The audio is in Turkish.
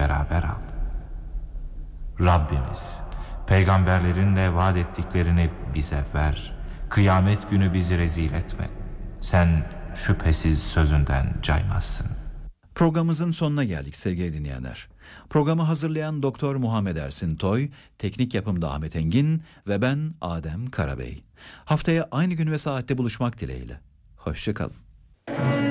beraber al. Rabbimiz, peygamberlerinle vaat ettiklerini bize ver. Kıyamet günü bizi rezil etme. Sen şüphesiz sözünden caymazsın. Programımızın sonuna geldik sevgili dinleyenler. Programı hazırlayan Doktor Muhammed Ersin Toy, teknik yapımda Ahmet Engin ve ben Adem Karabey. Haftaya aynı gün ve saatte buluşmak dileğiyle. Hoşça kalın.